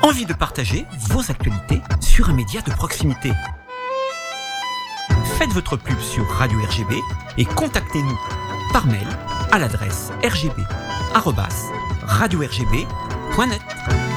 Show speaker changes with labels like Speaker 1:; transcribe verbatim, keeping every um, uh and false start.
Speaker 1: Envie de partager vos actualités sur un média de proximité? Faites votre pub sur Radio R G B et contactez-nous par mail à l'adresse r g b arobase radio r g b point net.